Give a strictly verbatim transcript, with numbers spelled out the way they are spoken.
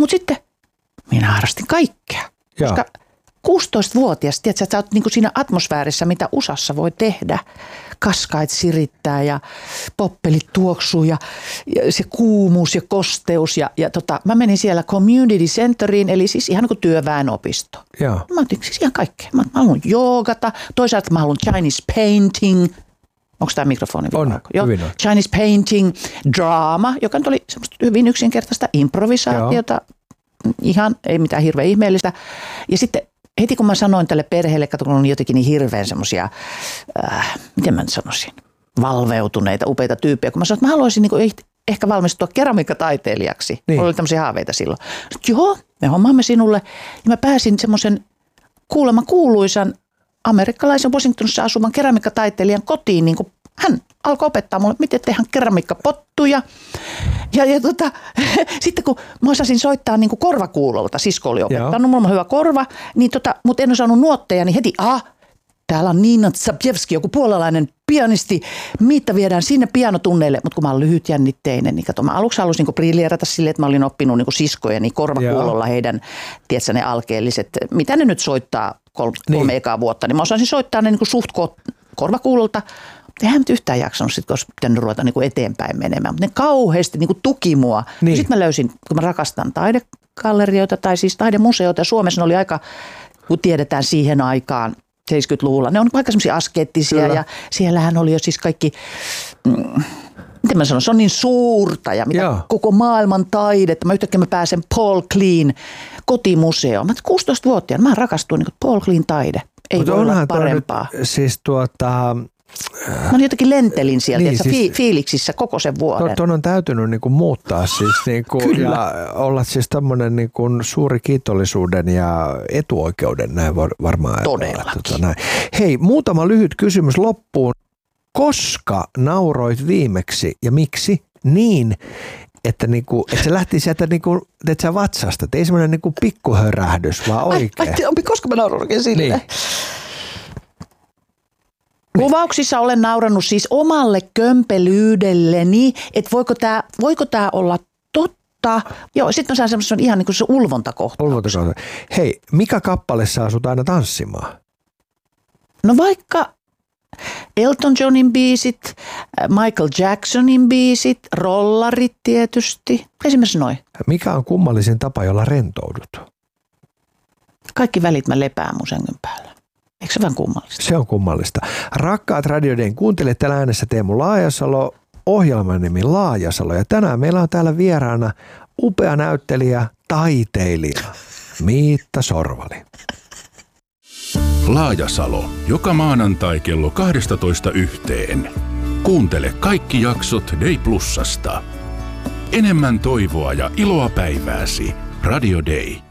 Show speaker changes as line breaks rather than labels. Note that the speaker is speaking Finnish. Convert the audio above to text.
Mutta sitten minä harrastin kaikkea.
Joo.
Koska kuusitoistavuotias, tiedätkö, että sä oot niinku siinä atmosfäärissä, mitä U S A:ssa voi tehdä. Kaskait sirittää ja poppelit tuoksuu ja, ja se kuumuus ja kosteus. Ja, ja tota, mä menin siellä community centeriin, eli siis ihan niin kuin työväenopisto.
Joo.
Mä otin siis ihan kaikkea. Mä, mä haluan joogata, toisaalta mä haluan Chinese painting. Onko tämä mikrofoni?
On, hyvin on.
Chinese painting, drama, joka nyt oli semmoista hyvin yksinkertaista improvisaatiota. Joo. Ihan, ei mitään hirveän ihmeellistä. Ja sitten heti kun mä sanoin tälle perheelle, kato kun on jotenkin niin hirveän semmoisia, äh, miten mä nyt sanoisin, valveutuneita, upeita tyyppejä, kun mä sanoin, että mä haluaisin niin kuin ehkä valmistua keramiikkataiteilijaksi. Niin. Mulla oli tämmöisiä haaveita silloin. Sitten, joo, me hommaamme sinulle. Ja mä pääsin semmoisen kuulemma kuuluisan amerikkalaisen Washingtonissa asuvan keramiikkataiteilijan kotiin. Niin kuin hän alkoi opettaa mulle, miten tehdään keramiikkapottuja. Ja, ja tota, sitten kun mä osasin soittaa niin kuin korvakuulolta, sisko oli opettanut, mulla on hyvä korva, niin tota, mutta en osannut nuotteja, niin heti, ah, täällä on Nina Zabjevski, joku puolalainen pianisti, Miitta viedään sinne pianotunneille, mutta kun mä olen lyhytjännitteinen, niin kato, mä aluksi halusin niin briljeerata silleen, että mä olin oppinut niin siskojeni korvakuulolla heidän, tiedätkö, ne alkeelliset, mitä ne nyt soittaa kolme, niin. kolme ekaa vuotta, niin mä osasin soittaa ne niin kuin suht korvakuulolta. Eihän nyt yhtään jaksanut, sit, kun olisi pitänyt ruveta niin kuin eteenpäin menemään, mutta ne kauheasti niin kuin tuki mua. Niin. Sitten mä löysin, kun mä rakastan taidegallerioita tai siis taidemuseoita, ja Suomessa ne oli aika, kun tiedetään siihen aikaan, seitsemänkymmentäluvulla, ne on aika semmoisia askeettisia. Kyllä. Ja siellähän oli jo siis kaikki, mm, miten mä sanon, se on niin suurta ja mitä Joo. koko maailman taidetta. Mä yhtäkkiä mä pääsen Paul Kleen kotimuseoon. Mä kuusitoistavuotiaana, mä rakastuin niin kuin Paul Kleen taide. Ei Mut voi olla parempaa.
Nyt, siis tuota...
Mä jotenkin lentelin sieltä, niin, siis, fi- fiiliksissä koko sen vuoden.
Tuon on täytynyt niinku muuttaa siis niinku, ja olla siis tämmöinen niinku suuri kiitollisuuden ja etuoikeuden näin var- varmaan.
Todellakin.
Tota, näin. Hei, muutama lyhyt kysymys loppuun. Koska nauroit viimeksi ja miksi niin, että, niinku, että se lähti sieltä niinku, että sä vatsasta, ei semmoinen niinku pikkuhörähdys, vaan oikein.
Ai, ai, koska mä nauroin oikein silleen?
Niin.
Kuvauksissa olen naurannut siis omalle kömpelyydelleni, että voiko tämä voiko tää olla totta. Joo, sitten mä saan semmoisen ihan niin kuin se ulvontakohta.
Ulvontakohta. Hei, mikä kappale sä asut aina tanssimaan?
No vaikka Elton Johnin biisit, Michael Jacksonin biisit, rollarit tietysti. Esimerkiksi noin.
Mikä on kummallisin tapa, jolla rentoudut?
Kaikki välit mä lepään mun sängyn päällä. Eikö se vähän kummallista?
Se on kummallista. Rakkaat Radio Dayn kuuntelijat, täällä äänessä Teemu Laajasalo, ohjelman nimi Laajasalo. Ja tänään meillä on täällä vieraana upea näyttelijä, taiteilija Miitta Sorvali.
Laajasalo, joka maanantai kello kaksitoista yhteen. Kuuntele kaikki jaksot Day Plusasta. Enemmän toivoa ja iloa päivääsi. Radio Day.